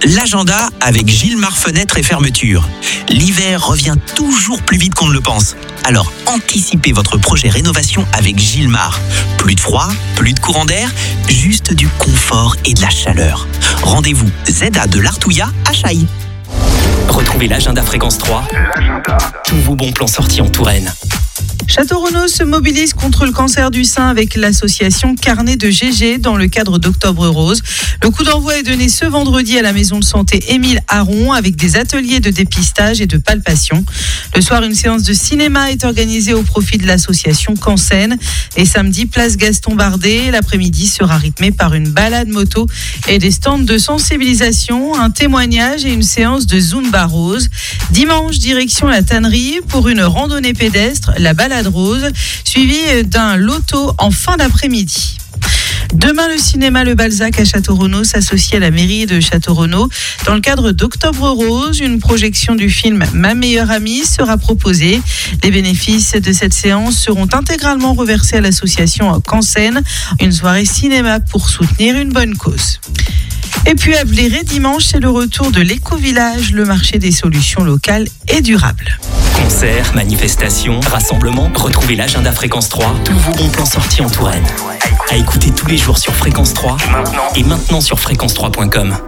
L'agenda avec Gilmar Fenêtres et Fermeture. L'hiver revient toujours plus vite qu'on ne le pense. Alors anticipez votre projet rénovation avec Gilmar. Plus de froid, plus de courant d'air, juste du confort et de la chaleur. Rendez-vous ZA de l'Artouillat à Chailly. Retrouvez l'agenda Fréquence 3. Tous vos bons plans sortis en Touraine. Château-Renaud se mobilise contre le cancer du sein avec l'association Carnet de GG dans le cadre d'Octobre Rose. Le coup d'envoi est donné ce vendredi à la maison de santé Émile Aron avec des ateliers de dépistage et de palpation. Le soir, une séance de cinéma est organisée au profit de l'association Cancène. Et samedi, place Gaston Bardet. L'après-midi sera rythmé par une balade moto et des stands de sensibilisation, un témoignage et une séance de Zumba Rose. Dimanche, direction la tannerie pour une randonnée pédestre, la balade rose, suivie d'un loto en fin d'après-midi. Demain, le cinéma Le Balzac à Château-Renaud s'associe à la mairie de Château-Renaud. Dans le cadre d'Octobre Rose, une projection du film Ma meilleure amie sera proposée. Les bénéfices de cette séance seront intégralement reversés à l'association Cancène, une soirée cinéma pour soutenir une bonne cause. Et puis à Bléré, dimanche, c'est le retour de l'éco-village, le marché des solutions locales et durables. Concerts, manifestations, rassemblements, retrouvez l'agenda Fréquence 3, tous vos bons plans sortis en Touraine. À écouter tous les jours sur Fréquence 3 et maintenant sur fréquence3.com.